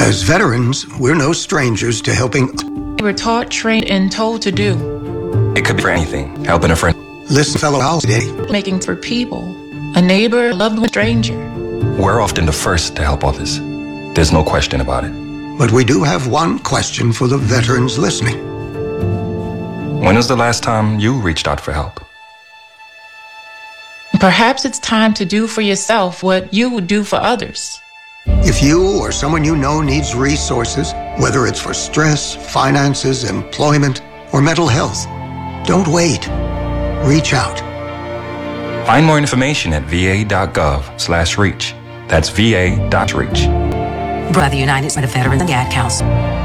As veterans, we're no strangers to helping. We're taught, trained, and told to do. It could be for anything. Helping a friend. Listen, fellow house today. Making for people. A neighbor, a loved one, stranger. We're often the first to help others. There's no question about it. But we do have one question for the veterans listening. When was the last time you reached out for help? Perhaps it's time to do for yourself what you would do for others. If you or someone you know needs resources, whether it's for stress, finances, employment, or mental health, don't wait. Reach out. Find more information at va.gov/reach. That's va.reach. Brought by the United States Veterans and the Ad Council.